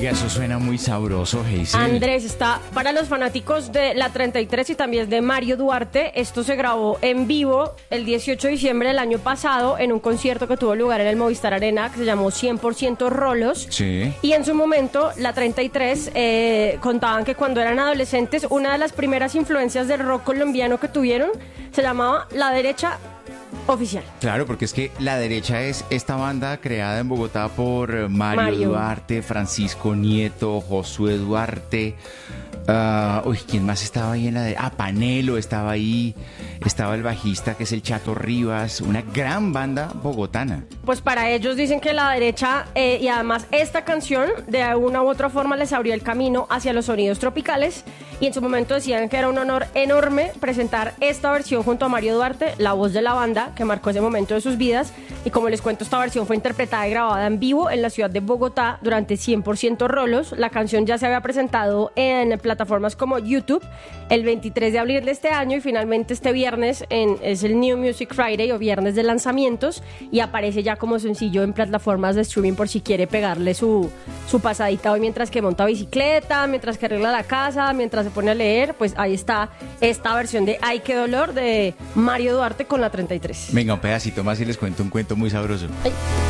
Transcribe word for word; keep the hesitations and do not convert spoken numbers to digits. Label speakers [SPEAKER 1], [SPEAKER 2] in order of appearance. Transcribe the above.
[SPEAKER 1] Oiga, eso suena muy sabroso, Hazel.
[SPEAKER 2] Andrés, está para los fanáticos de la treinta y tres y también de Mario Duarte. Esto se grabó en vivo el dieciocho de diciembre del año pasado en un concierto que tuvo lugar en el Movistar Arena que se llamó cien por ciento Rolos.
[SPEAKER 1] Sí.
[SPEAKER 2] Y en su momento, la treinta y tres eh, contaban que cuando eran adolescentes, una de las primeras influencias del rock colombiano que tuvieron se llamaba La Derecha Oficial.
[SPEAKER 1] Claro, porque es que La Derecha es esta banda creada en Bogotá por Mario,
[SPEAKER 2] Mario.
[SPEAKER 1] Duarte, Francisco Nieto, Josué Duarte. Uh, uy, ¿quién más estaba ahí en la de? Ah, Panelo estaba ahí. Estaba el bajista que es el Chato Rivas. Una gran banda bogotana.
[SPEAKER 2] Pues para ellos dicen que La Derecha eh, y además esta canción de alguna u otra forma les abrió el camino hacia los sonidos tropicales y en su momento decían que era un honor enorme presentar esta versión junto a Mario Duarte, la voz de la banda que marcó ese momento de sus vidas. Y como les cuento, esta versión fue interpretada y grabada en vivo en la ciudad de Bogotá durante cien por ciento Rolos. La canción ya se había presentado en plataformas como YouTube el veintitrés de abril de este año y finalmente este viernes en, es el New Music Friday o viernes de lanzamientos y aparece ya como sencillo en plataformas de streaming por si quiere pegarle su, su pasadita hoy mientras que monta bicicleta, mientras que arregla la casa, mientras se pone a leer. Pues ahí está esta versión de Ay, qué dolor de Mario Duarte con la treinta y tres.
[SPEAKER 1] Venga, un pedacito más y les cuento un cuento muy sabroso.
[SPEAKER 2] Ay.